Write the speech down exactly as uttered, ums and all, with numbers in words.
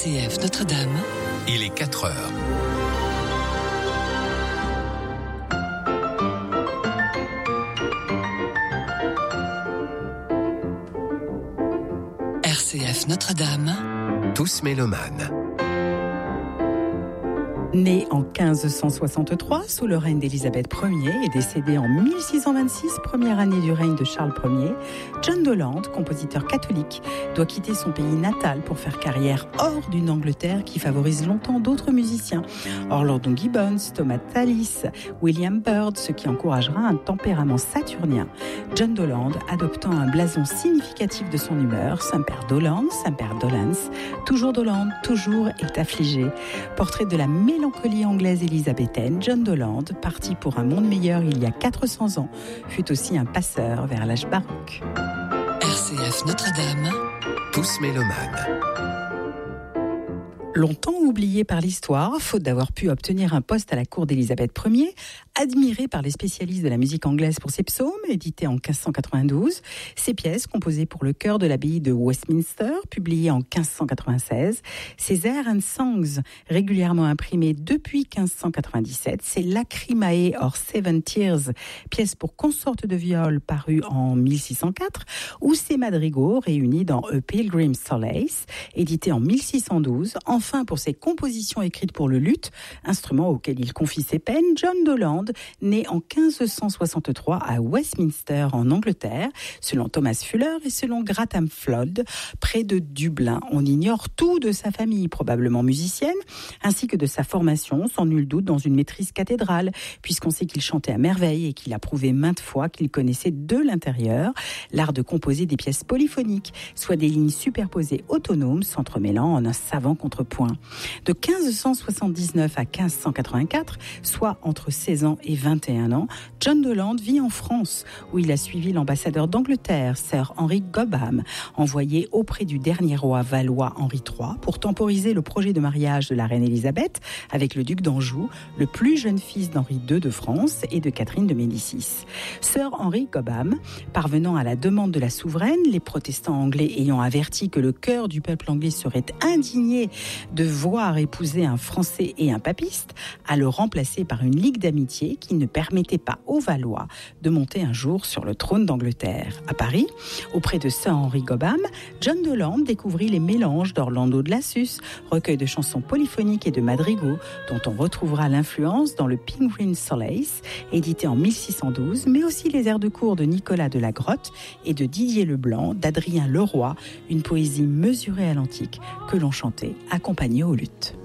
C F Notre-Dame. Il est quatre heures. R C F Notre-Dame. Tous mélomanes. Né en quinze cent soixante-trois sous le règne d'Élisabeth Ier et décédé en mille six cent vingt-six, première année du règne de Charles Ier, John Doland, compositeur catholique, doit quitter son pays natal pour faire carrière hors d'une Angleterre qui favorise longtemps d'autres musiciens. Orlando Gibbons, Thomas Tallis, William Byrd, ce qui encouragera un tempérament saturnien. John Doland, adoptant un blason significatif de son humeur, Saint-Père Doland, Saint-Père Dolans, toujours Doland, toujours est affligé. Portrait de la mélancolie anglaise élisabéthaine, John Doland, parti pour un monde meilleur il y a quatre cents ans, fut aussi un passeur vers l'âge baroque. R C F Notre-Dame. Tous mélomanes. Longtemps oublié par l'histoire, faute d'avoir pu obtenir un poste à la cour d'Élisabeth Ier, admiré par les spécialistes de la musique anglaise pour ses psaumes, édités en quinze cent quatre-vingt-douze, ses pièces composées pour le chœur de l'abbaye de Westminster, publiées en quinze cent quatre-vingt-seize, ses airs and songs, régulièrement imprimés depuis quinze cent quatre-vingt-dix-sept, ses Lacrimae or Seven Tears, pièces pour consorte de viol parues en mille six cent quatre, ou ses madrigaux réunis dans A Pilgrim's Solace, édité en mille six cent douze, enfin pour ses compositions écrites pour le luth, instrument auquel il confie ses peines, John Doland, né en quinze cent soixante-trois à Westminster en Angleterre, selon Thomas Fuller et selon Grantham Flood, près de Dublin. On ignore tout de sa famille, probablement musicienne, ainsi que de sa formation, sans nul doute dans une maîtrise cathédrale, puisqu'on sait qu'il chantait à merveille et qu'il a prouvé maintes fois qu'il connaissait de l'intérieur l'art de composer des pièces polyphoniques, soit des lignes superposées autonomes s'entremêlant en un savant contrepoint. De quinze cent soixante-dix-neuf à quinze cent quatre-vingt-quatre, soit entre seize ans et vingt et un ans, John Doland vit en France, où il a suivi l'ambassadeur d'Angleterre, Sir Henry Cobham, envoyé auprès du dernier roi valois Henri trois pour temporiser le projet de mariage de la reine Élisabeth avec le duc d'Anjou, le plus jeune fils d'Henri deux de France et de Catherine de Médicis. Sir Henry Cobham, parvenant à la demande de la souveraine, les protestants anglais ayant averti que le cœur du peuple anglais serait indigné de voir épouser un Français et un papiste, à le remplacer par une ligue d'amitié qui ne permettait pas aux Valois de monter un jour sur le trône d'Angleterre. À Paris, auprès de Sir Henry Cobham, John Doland découvrit les mélanges d'Orlando de Lassus, recueil de chansons polyphoniques et de madrigaux, dont on retrouvera l'influence dans le Pilgrim's Solace, édité en mille six cent douze, mais aussi les airs de cour de Nicolas de la Grotte et de Didier Leblanc, d'Adrien Leroy, une poésie mesurée à l'antique que l'on chantait accompagné au luth.